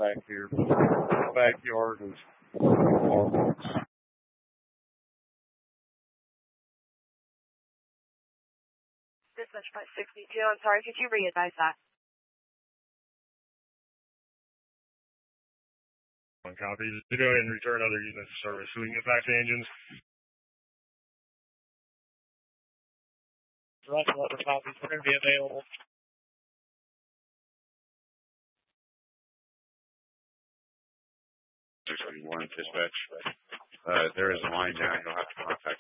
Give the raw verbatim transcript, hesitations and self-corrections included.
back here. The backyard is horrible. Dispatch five sixty-two, I'm sorry, could you re-advise that? One copy. To go ahead and return other units of service so we can get back to engines. Roger, other copies are going to be available. six one dispatch. Uh, there is a line down. You'll have to contact